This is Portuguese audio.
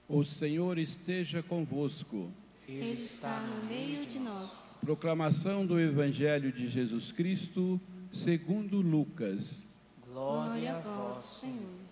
O Senhor esteja convosco. Ele está no meio de nós. Proclamação do Evangelho de Jesus Cristo, segundo Lucas. Glória a vós, Senhor.